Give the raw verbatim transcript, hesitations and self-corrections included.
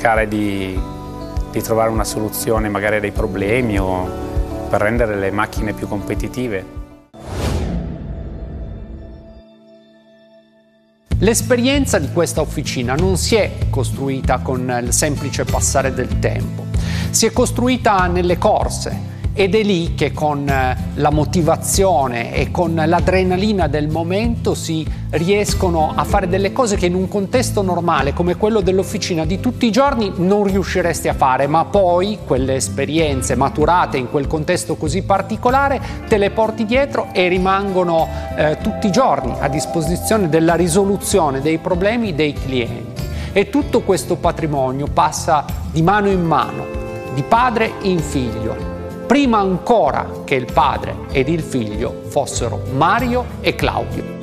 cercare di, di trovare una soluzione magari dei problemi o per rendere le macchine più competitive. L'esperienza di questa officina non si è costruita con il semplice passare del tempo, si è costruita nelle corse ed è lì che con la motivazione e con l'adrenalina del momento si riescono a fare delle cose che in un contesto normale come quello dell'officina di tutti i giorni non riusciresti a fare, ma poi quelle esperienze maturate in quel contesto così particolare te le porti dietro e rimangono eh, tutti i giorni a disposizione della risoluzione dei problemi dei clienti. E tutto questo patrimonio passa di mano in mano, di padre in figlio, prima ancora che il padre ed il figlio fossero Mario e Claudio.